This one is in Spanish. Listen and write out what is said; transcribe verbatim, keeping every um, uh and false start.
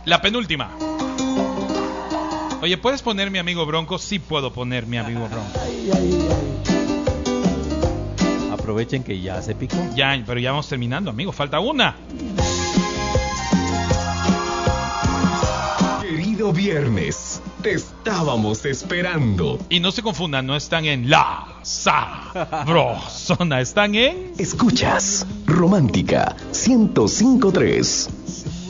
La penúltima. Oye, ¿puedes poner mi amigo Bronco? Sí puedo poner mi amigo Bronco. Ay, ay, ay. Aprovechen que ya se picó. Ya, pero ya vamos terminando, amigo. Falta una. Querido viernes, te estábamos esperando. Y no se confundan, no están en La Sabrosona, están en... Escuchas Romántica ciento cinco punto tres.